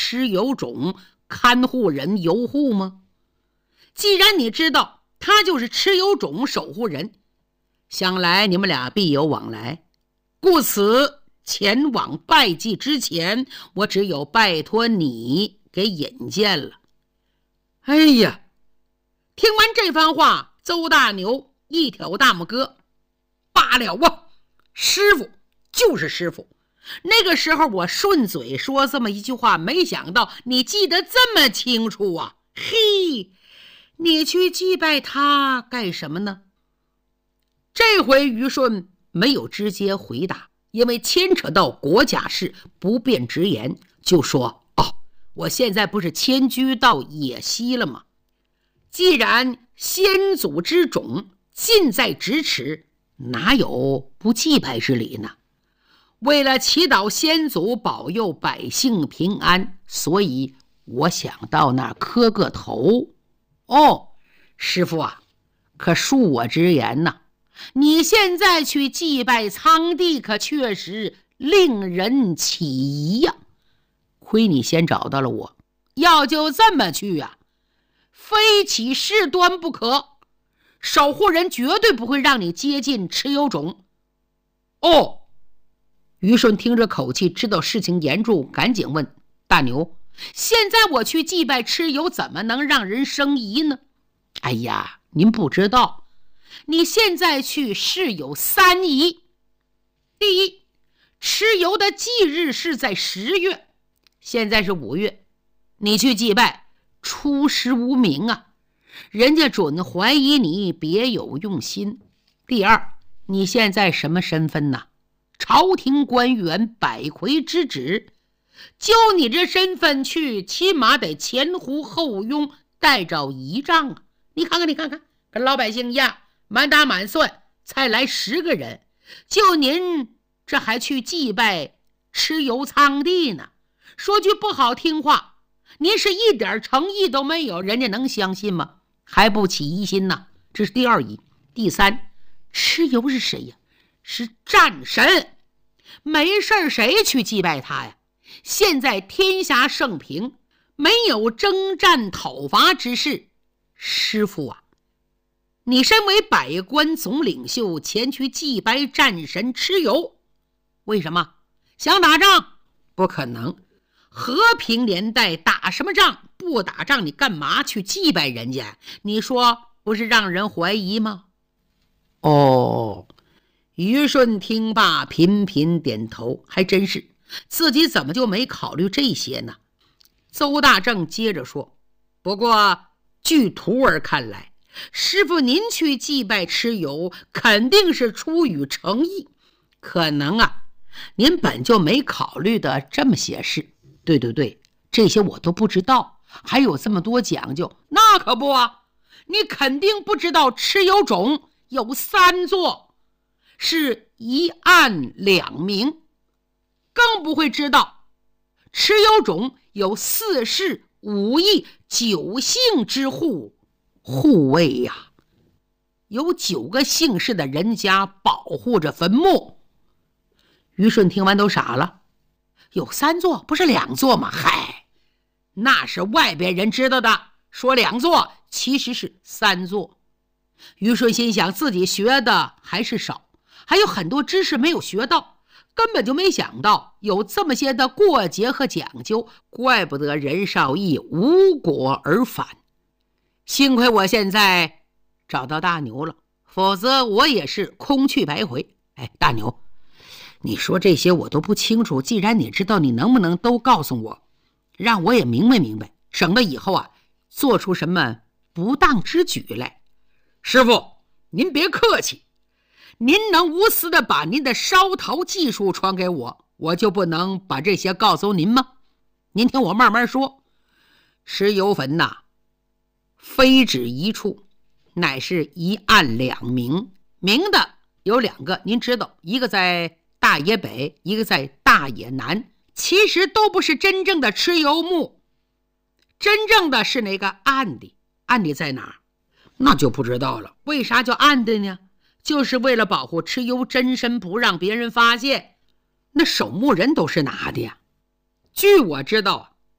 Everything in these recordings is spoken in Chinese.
蚩尤种看护人游护吗？既然你知道他就是蚩尤种守护人，想来你们俩必有往来，故此前往拜祭之前，我只有拜托你给引荐了。哎呀，听完这番话，邹大牛一挑大拇哥，罢了啊，师傅就是师傅。那个时候我顺嘴说这么一句话，没想到你记得这么清楚啊！嘿，你去祭拜他干什么呢？这回于顺没有直接回答，因为牵扯到国家事，不便直言，就说我现在不是迁居到野溪了吗？既然先祖之种近在咫尺，哪有不祭拜之理呢？为了祈祷先祖保佑百姓平安，所以我想到那儿磕个头。师傅啊，可恕我直言呐，你现在去祭拜苍帝，可确实令人起疑呀。亏你先找到了我，要就这么去啊，非起事端不可。守护人绝对不会让你接近蚩尤种。于顺听着口气，知道事情严重，赶紧问大牛：现在我去祭拜蚩尤，怎么能让人生疑呢？哎呀，您不知道，你现在去是有3疑。第一，蚩尤的忌日是在10月，现在是5月，你去祭拜出师无名啊，人家准怀疑你别有用心。第二，你现在什么身份呢？朝廷官员，百魁之子，就你这身份去，起码得前呼后拥，带着仪仗啊！你看看，跟老百姓一样，满打满算才来10个人，就您这还去祭拜蚩尤苍帝呢？说句不好听话，您是一点诚意都没有，人家能相信吗？还不起疑心呢？这是第2疑。第三，蚩尤是谁呀？是战神，没事谁去祭拜他呀？现在天下盛平，没有征战讨伐之事。师傅啊，你身为百官总领袖，前去祭拜战神蚩尤，为什么？想打仗？不可能，和平年代打什么仗？不打仗你干嘛去祭拜人家？你说不是让人怀疑吗？于顺听罢频频点头，还真是，自己怎么就没考虑这些呢？邹大正接着说，不过据徒儿看来，师傅您去祭拜蚩尤肯定是出于诚意，可能您本就没考虑的这么些事。对，这些我都不知道，还有这么多讲究。那可不啊，你肯定不知道蚩尤种有3座，是1暗2明，更不会知道蚩尤种有4世5义9姓之护卫呀，有9个姓氏的人家保护着坟墓。于顺听完都傻了，有3座不是2座吗？嗨，那是外边人知道的，说2座其实是3座。于顺心想，自己学的还是少，还有很多知识没有学到，根本就没想到有这么些的过节和讲究，怪不得任少义无果而返。幸亏我现在找到大牛了，否则我也是空去白回。大牛，你说这些我都不清楚，既然你知道，你能不能都告诉我，让我也明白，省得以后做出什么不当之举来。师傅您别客气，您能无私的把您的烧陶技术传给我，我就不能把这些告诉您吗？您听我慢慢说。蚩尤坟非止一处，乃是1暗2明，明的有2个，您知道，一个在大野北，一个在大野南，其实都不是真正的蚩尤墓，真正的是那个暗的。暗的在哪儿？那就不知道了。为啥叫暗的呢？就是为了保护蚩尤真身，不让别人发现。那守墓人都是哪的呀？据我知道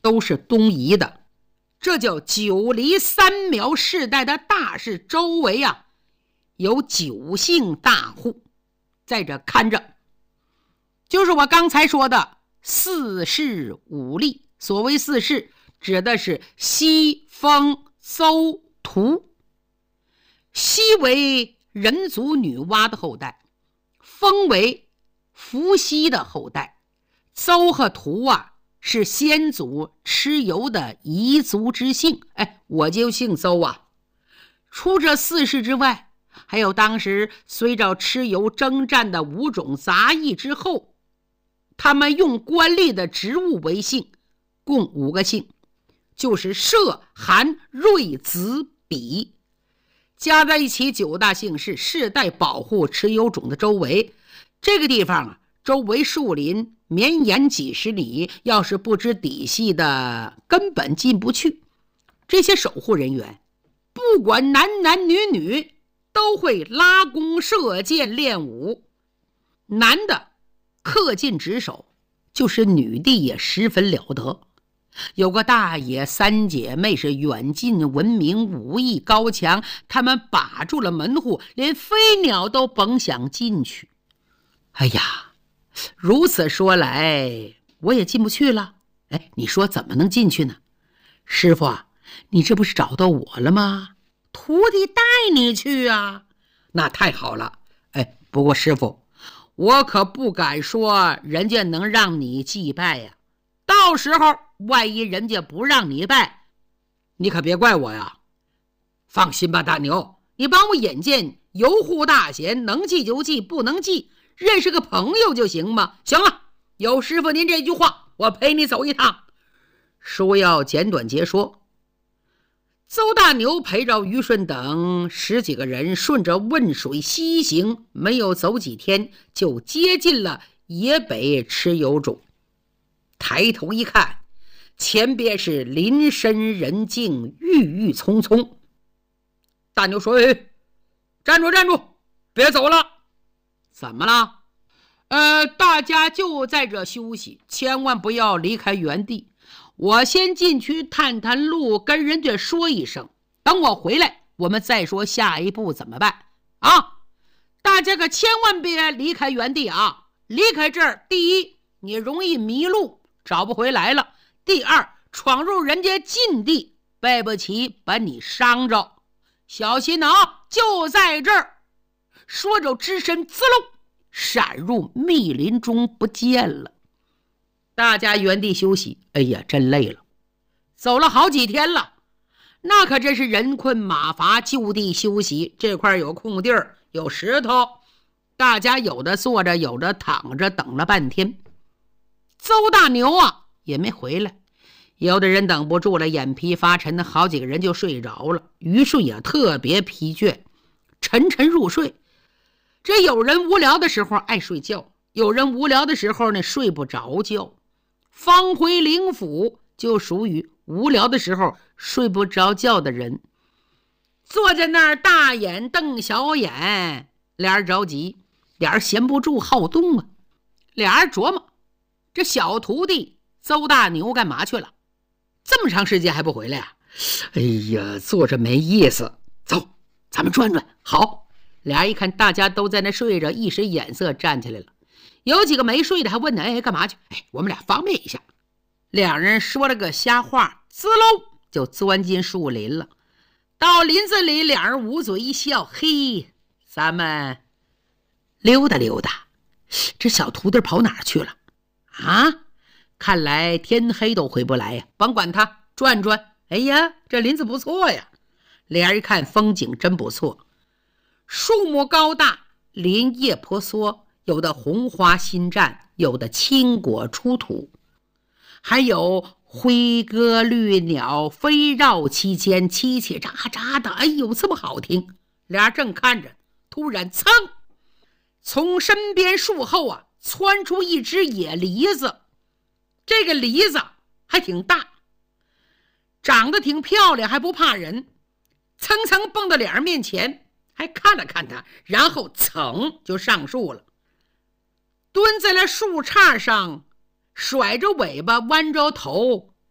都是东夷的。这叫九黎三苗世代的大事，周围啊有9姓大户在这看着，就是我刚才说的四氏五吏。所谓四氏，指的是西、风、邹、屠。西为人族女娲的后代，风为伏羲的后代，邹和屠啊是先祖蚩尤的彝族之姓。我就姓邹啊。除这四氏之外，还有当时随着蚩尤征战的5种杂役之后，他们用官吏的职务为姓，共5个姓，就是社、韩、芮、子、比，加在一起9大姓氏，世代保护蚩尤种的周围。这个地方啊，周围树林绵延几十里，要是不知底细的根本进不去。这些守护人员不管男男女女都会拉弓射箭练武，男的恪尽职守，就是女的也十分了得。有个大爷3姐妹是远近闻名，武艺高强，他们把住了门户，连飞鸟都甭想进去。哎呀，如此说来我也进不去了。你说怎么能进去呢？师傅啊，你这不是找到我了吗？徒弟带你去啊。那太好了。不过师傅，我可不敢说人家能让你祭拜呀。到时候万一人家不让你拜，你可别怪我呀。放心吧，大牛，你帮我引荐游护大贤，能祭就祭，不能祭认识个朋友就行吗？行了，有师傅您这句话，我陪你走一趟。说要简短截说，邹大牛陪着于顺等10几个人顺着汶水西行，没有走几天就接近了野北蚩尤种。抬头一看，前边是林深人静，郁郁葱葱。大牛说：站住站住，别走了。怎么了？大家就在这休息，千万不要离开原地。我先进去探探路，跟人家说一声，等我回来我们再说下一步怎么办啊！大家可千万别离开原地啊！离开这儿，第一，你容易迷路，找不回来了；第二，闯入人家禁地，背不起把你伤着，小心啊！就在这儿。说着只身滋漏闪入密林中不见了。大家原地休息，真累了，走了好几天了，那可真是人困马乏，就地休息。这块有空地儿，有石头，大家有的坐着，有的躺着，等了半天。邹大牛啊也没回来，有的人等不住了，眼皮发沉的好几个人就睡着了。于顺也特别疲倦，沉沉入睡。这有人无聊的时候爱睡觉，有人无聊的时候呢睡不着觉。方回灵府就属于无聊的时候睡不着觉的人，坐在那儿大眼瞪小眼，俩人着急，俩人闲不住好动啊。俩人琢磨，这小徒弟邹大牛干嘛去了？这么长时间还不回来啊？坐着没意思，走，咱们转转。好，俩人一看大家都在那睡着，一时眼色站起来了。有几个没睡的还问呢，干嘛去？我们俩方便一下。两人说了个瞎话，滋喽就钻进树林了。到林子里，两人捂嘴一笑，嘿，咱们溜达溜达。这小徒弟跑哪儿去了啊？看来天黑都回不来呀。甭管他，转转。这林子不错呀。俩人一看风景真不错，树木高大，林叶婆娑，有的红花新绽，有的青果出土，还有灰鸽绿鸟飞绕其间，叽叽喳喳的，这么好听。俩正看着，突然噌，从身边树后啊窜出一只野梨子。这个梨子还挺大，长得挺漂亮，还不怕人，蹭蹭蹦到俩人面前，还看了看他，然后噌就上树了，蹲在了树杈上，甩着尾巴，弯着头，